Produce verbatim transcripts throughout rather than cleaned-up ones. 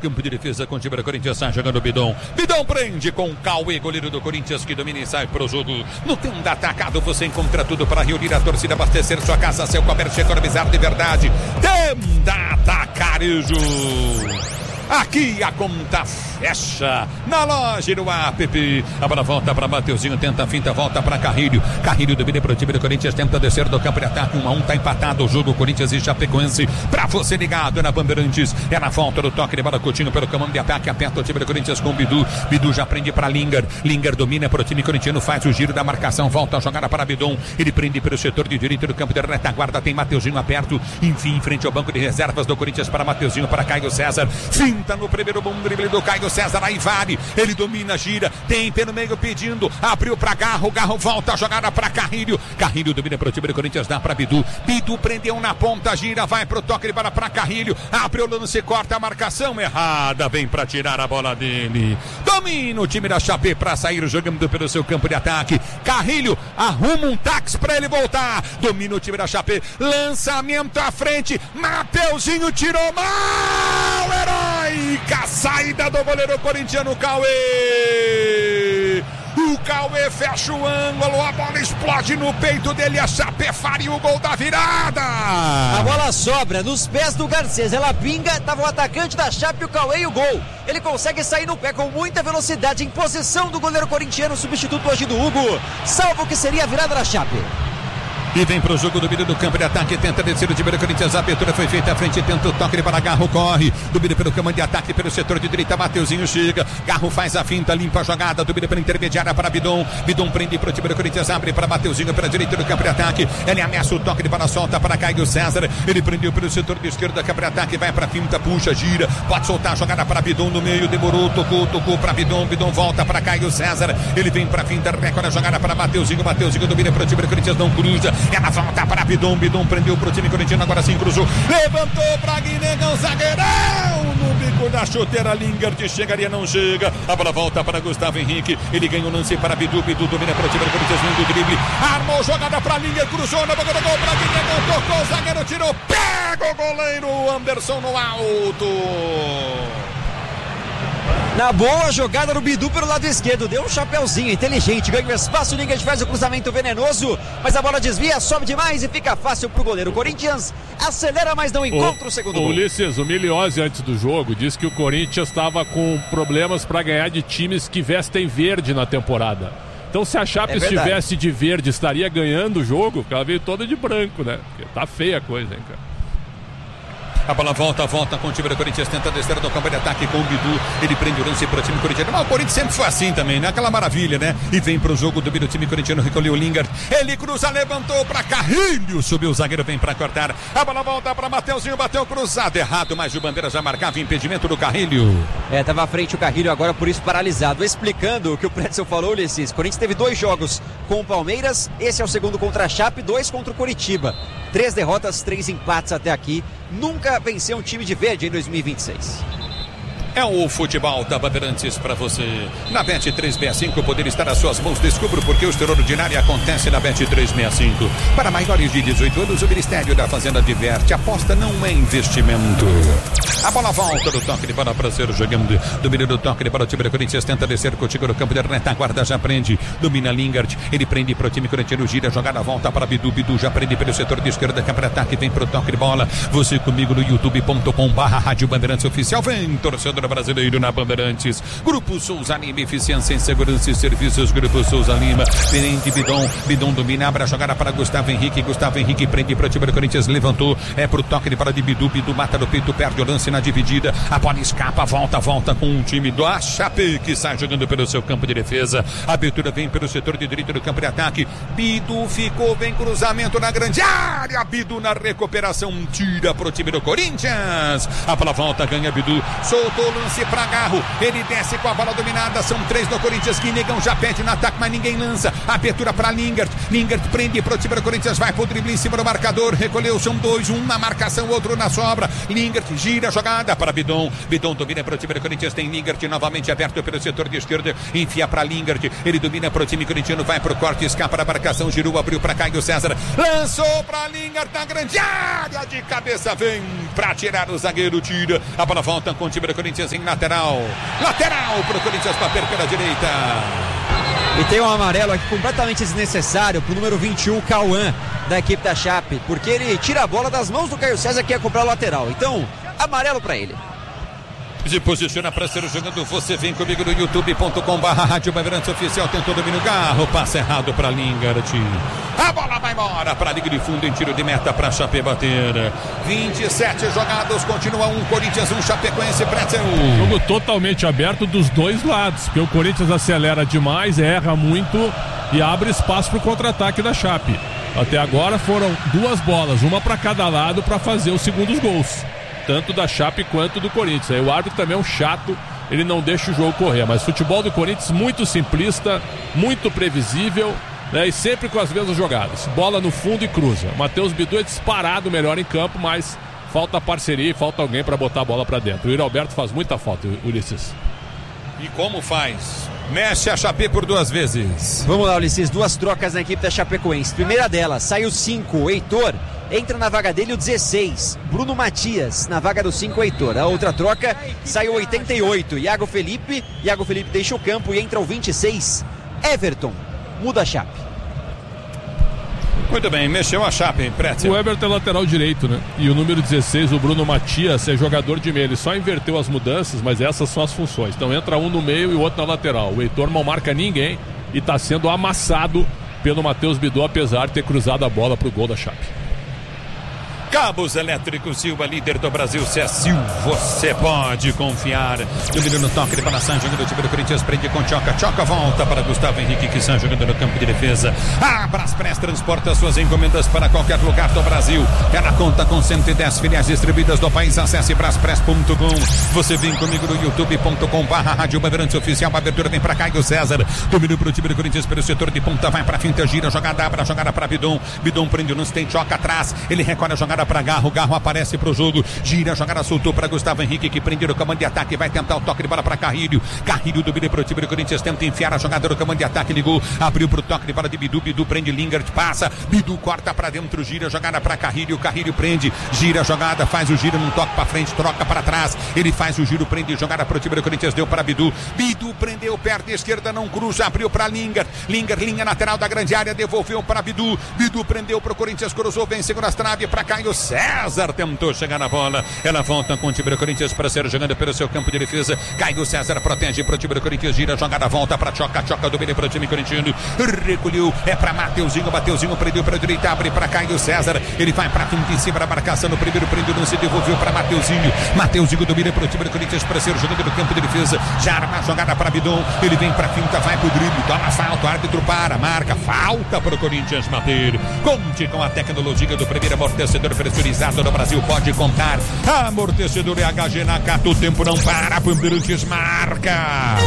campo de defesa com o time do Corinthians, sai jogando o Bidon. Bidon prende com o Cauê, goleiro do Corinthians, que domina e sai pro jogo. No Tenda Atacado você encontra tudo para reunir a torcida, abastecer sua casa, seu comércio, economizar de verdade. Tenda Atacarejo. Aqui a conta fecha na loja e no app. A bola volta para Mateuzinho, tenta a finta, volta para Carrilho. Carrilho domina para o time do Corinthians, tenta descer do campo de ataque. um a um, tá empatado o jogo, Corinthians e Chapecoense. Pra você ligado na Bandeirantes, é na volta do toque de bola, Coutinho pelo comando de ataque, aperta o time do Corinthians com o Bidu. Bidu já prende para Linger. Linger domina para o time corintiano, faz o giro da marcação, volta a jogada para Bidon. Ele prende pelo setor de direito do campo de retaguarda, tem Mateuzinho aperto. Enfim, em frente ao banco de reservas do Corinthians para Mateuzinho, para Caio César. Finta no primeiro bom drible do Caio César, aí vale, ele domina, gira, tem pé no meio pedindo, abriu pra Garro, Garro volta a jogada pra Carrilho, Carrilho domina pro time do Corinthians, dá pra Bidu, Bidu prendeu na ponta, gira, vai pro toque de bola pra Carrilho, abre o lance, corta a marcação errada, vem pra tirar a bola dele, domina o time da Chape pra sair jogando pelo seu campo de ataque, Carrilho arruma um táxi pra ele voltar, domina o time da Chape, lançamento à frente, Mateuzinho tirou mal, heróica saída do goleiro corintiano Cauê. O Cauê fecha o ângulo, a bola explode no peito dele, a Chape faria o gol da virada. A bola sobra nos pés do Garcês, ela pinga, tava o atacante da Chape, o Cauê e o gol. Ele consegue sair no pé com muita velocidade, em posição do goleiro corintiano, substituto hoje do Hugo, salvo o que seria a virada da Chape. E vem pro jogo do meio do campo de ataque, tenta descer o time do Corinthians, a abertura foi feita à frente, tenta o toque para Garro, corre, domina pelo comando de ataque, pelo setor de direita, Mateuzinho chega, Garro faz a finta, limpa a jogada, domina pela intermediária para Bidon, Bidon prende pro time do Corinthians, abre para Mateuzinho pela direita do campo de ataque, ele ameaça o toque de bola, solta para Caio César, ele prendeu pelo setor de esquerda, campo de ataque, vai para finta, puxa, gira, pode soltar a jogada para Bidon no meio, demorou, tocou, tocou para Bidon, Bidon volta para Caio César, ele vem para finta, recolhe a jogada para Mateuzinho, Mateuzinho domina pro time do Corinthians, não cruza, ela volta para Bidon, Bidon prendeu pro time corintiano, agora sim cruzou, levantou pra Guinegão, zagueirão, no bico da chuteira, Lingard chegaria, não chega, a bola volta para Gustavo Henrique, ele ganha o lance para Bidu, Bidu domina pro time do Corinthians, vindo drible, armou jogada pra Lingard, cruzou na boca do gol pra Guinegão, tocou, o zagueiro tirou, pega o goleiro Anderson no alto. Na boa jogada do Bidu pelo lado esquerdo, deu um chapeuzinho inteligente, ganha o espaço, o Lingard faz o cruzamento venenoso, mas a bola desvia, sobe demais e fica fácil pro goleiro. Corinthians acelera, mas não encontra o, o segundo gol. Ulisses, o Miliose antes do jogo disse que o Corinthians estava com problemas para ganhar de times que vestem verde na temporada. Então se a Chape é estivesse de verde, estaria ganhando o jogo, porque ela veio toda de branco, né? Porque tá feia a coisa, hein, cara. A bola volta, volta com o time do Corinthians, tenta descer do campo de ataque com o Bidu, ele prende o lance para o time corintiano, mas o Corinthians sempre foi assim também, né? Aquela maravilha, né? E vem pro jogo do do time corintiano, recolheu o Lingard, ele cruza, levantou para Carrilho, subiu o zagueiro, vem para cortar, a bola volta para Mateuzinho, bateu cruzado, errado, mas o Bandeira já marcava impedimento do Carrilho. É, tava à frente o Carrilho, agora por isso paralisado, explicando o que o Pretzel falou, Ulisses, o Corinthians teve dois jogos com o Palmeiras, esse é o segundo contra a Chape, dois contra o Coritiba, três derrotas, três empates até aqui, nunca venceu um time de verde em dois mil e vinte e seis. É o futebol da Bandeirantes para você. Na Bet três sessenta e cinco, o poder está nas suas mãos. Descubra porque o extraordinário acontece na Bet três sessenta e cinco. Para maiores de dezoito anos, o Ministério da Fazenda diverte. Aposta não é investimento. A bola volta do toque de bola para ser jogando. Domina do toque de bola. O time do Corinthians tenta descer contigo no campo de retaguarda. Já prende. Domina Lingard. Ele prende para o time corintiano. Gira. Jogada volta para Bidu. Bidu já prende pelo setor de esquerda. Campo de ataque. Vem para o toque de bola. Você comigo no youtube ponto com barra Rádio Bandeirantes Oficial. Vem, torcedor brasileiro na Bandeirantes. Grupo Souza Lima, eficiência em segurança e serviços. Grupo Souza Lima, Tenente Bidon, Bidon domina, abre a jogada para Gustavo Henrique, Gustavo Henrique prende para o time do Corinthians, levantou, é pro toque de bola de Bidu, Bidu mata no peito, perde o lance na dividida, a bola escapa, volta, volta com o time do Chape, que sai jogando pelo seu campo de defesa, a abertura vem pelo setor de direito do campo de ataque, Bidu ficou, vem cruzamento na grande área, Bidu na recuperação, tira pro time do Corinthians, a bola volta, ganha Bidu, soltou o lance para Garro, ele desce com a bola dominada, são três do Corinthians, Guinegão já pede no ataque, mas ninguém lança, abertura para Lingard, Lingard prende pro time do Corinthians, vai pro drible em cima do marcador, recolheu, são dois, um na marcação, outro na sobra, Lingard gira a jogada para Bidon, Bidon domina pro time do Corinthians, tem Lingard novamente aberto pelo setor de esquerda, enfia para Lingard, ele domina pro time corintiano, vai pro corte, escapa da marcação, girou, abriu para Caio César, lançou para Lingard na grande área, de cabeça vem para tirar o zagueiro, tira, a bola volta com o time do Corinthians, Corinthians em lateral. Lateral pro Corinthians para perder a direita. E tem um amarelo aqui completamente desnecessário pro número vinte e um, Cauã, da equipe da Chape, porque ele tira a bola das mãos do Caio César, que ia comprar o lateral. Então, amarelo para ele. Se posiciona para ser jogando. Você vem comigo no youtube ponto com barra Rádio Bandeirantes Oficial. Tentou dominar o carro. Passe errado para Lingard. A bola vai embora para a liga de fundo em tiro de meta para Chape bater. vinte e sete jogados. Continua um Corinthians, um Chapecoense. Pretzel. Jogo totalmente aberto dos dois lados. Porque o Corinthians acelera demais, erra muito e abre espaço para o contra-ataque da Chape. Até agora foram duas bolas, uma para cada lado para fazer os segundos gols. Tanto da Chape quanto do Corinthians. Aí o árbitro também é um chato, ele não deixa o jogo correr. Mas o futebol do Corinthians muito simplista, muito previsível, né? E sempre com as mesmas jogadas. Bola no fundo e cruza. Matheus Bidu é disparado melhor em campo, mas falta parceria e falta alguém para botar a bola para dentro. O Yuri Alberto faz muita falta, Ulisses. E como faz? Mexe a Chape por duas vezes. Vamos lá, Ulisses, duas trocas na equipe da Chapecoense. Primeira delas, sai o cinco, o Heitor. Entra na vaga dele o dezesseis, Bruno Matias, na vaga do cinco, Heitor. A outra troca, sai o oitenta e oito, Iago Felipe. Iago Felipe deixa o campo e entra o vinte e seis, Everton. Muda a Chape. Muito bem, mexeu a Chape, Pretzel. O Everton é lateral direito, né? E o número dezesseis, o Bruno Matias, é jogador de meio. Ele só inverteu as mudanças, mas essas são as funções. Então entra um no meio e o outro na lateral. O Heitor não marca ninguém e está sendo amassado pelo Matheus Bidu, apesar de ter cruzado a bola para o gol da Chape. Cabos Elétricos Silva, líder do Brasil, se é Sil, você pode confiar. Domínio no toque de Balação, jogando o time do Corinthians, prende com Choca, Choca volta para Gustavo Henrique, que está jogando no campo de defesa. A Braspress transporta suas encomendas para qualquer lugar do Brasil. Ela conta com cento e dez filiais distribuídas do país. Acesse braspress ponto com. Você vem comigo no youtube ponto com barra Rádio Bandeirantes Oficial. A abertura vem para Caio César. Domínio para o time do Corinthians pelo setor de ponta, vai para finta, gira, jogada, abra, jogada para Bidon. Bidon prende o lance, tem Choca atrás. Ele recolhe a jogada para Garro, Garro aparece pro jogo, gira, a jogada soltou para Gustavo Henrique, que prende no comando de ataque, vai tentar o toque de bola para Carrilho, Carrilho domina pro time do Corinthians, tenta enfiar a jogada no comando de ataque, ligou, abriu pro toque de bola de Bidu, Bidu prende Lingard, passa, Bidu corta para dentro, gira, a jogada para Carrilho, Carrilho prende, gira a jogada, faz o giro, num toque para frente, troca para trás, ele faz o giro, prende, jogada pro time do Corinthians, deu para Bidu, Bidu prendeu, perna esquerda, não cruza, abriu para Lingard, Lingard, linha lateral da grande área, devolveu para Bidu, Bidu prendeu pro Corinthians, cruzou, vem segura as traves para Caio César, tentou chegar na bola, ela volta com o time do Corinthians para ser jogando pelo seu campo de defesa. Caio César protege para o time do Corinthians, gira, jogada, volta para Choca, Choca domina para o time corintiano, recolheu, é para Mateuzinho, Mateuzinho prendeu para a direita, abre para Caio César, ele vai para frente em cima da marcação, no primeiro prende, não se devolveu para Mateuzinho, Mateuzinho domina para o time do Corinthians para ser jogando no campo de defesa, já arma a jogada para Bidon, ele vem para a finta, vai para o drible, toma falta, o árbitro para, marca, falta para o Corinthians bater. Conte com a tecnologia do primeiro amortecedor pressurizado no Brasil, pode contar, amortecedor E H G Nakata, o tempo não para, Bandeirantes marca.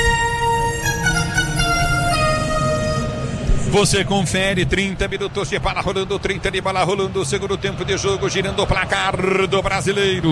Você confere, trinta minutos de bola rolando, trinta de bola rolando, segundo tempo de jogo, girando o placar do brasileiro.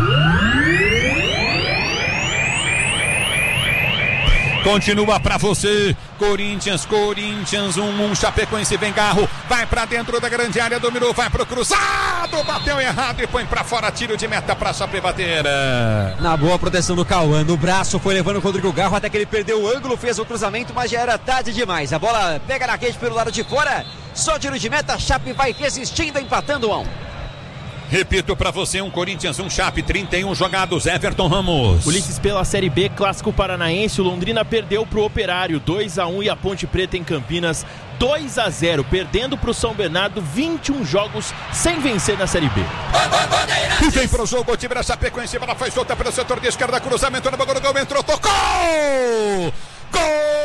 Continua pra você, Corinthians, Corinthians, um, um, Chapecoense, vem Garro, vai pra dentro da grande área, dominou, vai pro cruzado, bateu errado e põe pra fora, tiro de meta pra Chape bater. Na boa proteção do Cauã, no braço, foi levando o Rodrigo Garro até que ele perdeu o ângulo, fez o cruzamento, mas já era tarde demais. A bola pega na rede pelo lado de fora, só tiro de meta, Chape vai resistindo, empatando um. Repito para você, um Corinthians, um Chape, trinta e um jogados, Everton Ramos. Ulisses, pela Série B, Clássico Paranaense, o Londrina perdeu pro Operário, dois a um, e a Ponte Preta em Campinas, dois a zero, perdendo pro São Bernardo, vinte e um jogos sem vencer na Série B. E vem pro jogo, o time da Chapecoense, ela foi solta pelo setor de esquerda, cruzamento no bagulho do gol, entrou, tocou! Gol!